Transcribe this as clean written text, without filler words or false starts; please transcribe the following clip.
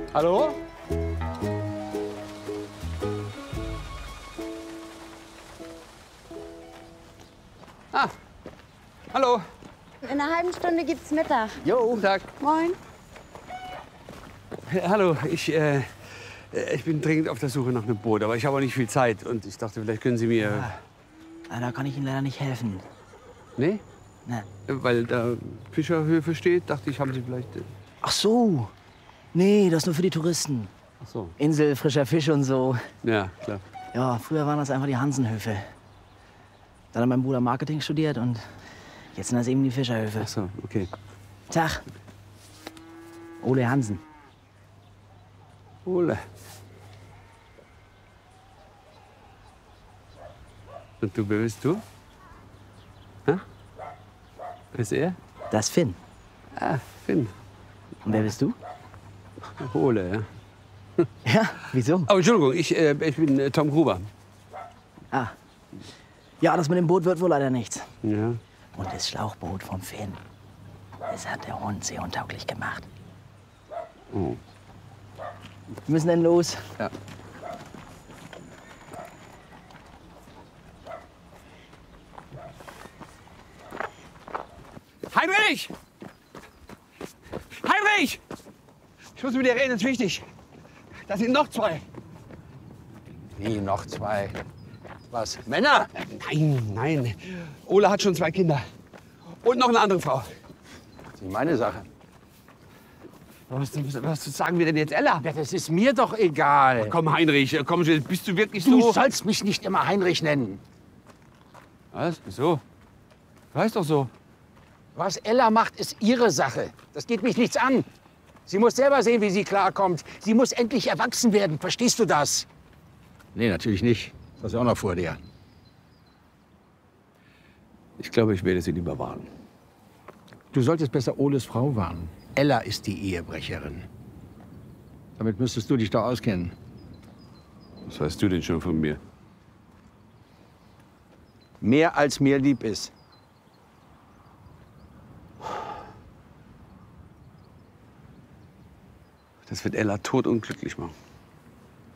Hallo? Ah, hallo. In einer halben Stunde gibt's Mittag. Jo, guten Tag. Moin. Hallo, ich bin dringend auf der Suche nach einem Boot, aber ich habe auch nicht viel Zeit. Und ich dachte, vielleicht können Sie mir... Da kann ich Ihnen leider nicht helfen. Nee? Ne. Weil da Fischerhöfe steht, dachte ich, haben Sie vielleicht... Ach so. Nee, das ist nur für die Touristen. Ach so. Insel, frischer Fisch und so. Ja, klar. Ja, früher waren das einfach die Hansenhöfe. Dann hat mein Bruder Marketing studiert und jetzt sind das eben die Fischerhöfe. Ach so, okay. Tag. Ole Hansen. Ole. Und du, wer bist du? Hä? Wer ist er? Das ist Finn. Ah, Finn. Und wer bist du? Ole, ja. Ja, wieso? Oh, Entschuldigung, ich bin Tom Gruber. Ah. Ja, das mit dem Boot wird wohl leider nichts. Ja. Und das Schlauchboot vom Finn, das hat der Hund sehr untauglich gemacht. Oh. Wir müssen denn los? Ja. Heinrich! Heinrich! Ich muss mit dir reden, das ist wichtig. Da sind noch zwei. Wie, noch zwei? Was, Männer? Nein, nein. Ole hat schon zwei Kinder. Und noch eine andere Frau. Das ist meine Sache. Was sagen wir denn jetzt, Ella? Ja, das ist mir doch egal. Komm, Heinrich, komm, bist du wirklich Du so... sollst mich nicht immer Heinrich nennen. Was? Wieso? Du heißt doch so. Was Ella macht, ist ihre Sache. Das geht mich nichts an. Sie muss selber sehen, wie sie klarkommt. Sie muss endlich erwachsen werden. Verstehst du das? Nee, natürlich nicht. Das ist auch noch vor dir. Ich glaube, ich werde sie lieber warnen. Du solltest besser Oles Frau warnen. Ella ist die Ehebrecherin. Damit müsstest du dich doch auskennen. Was weißt du denn schon von mir? Mehr als mir lieb ist. Das wird Ella todunglücklich machen.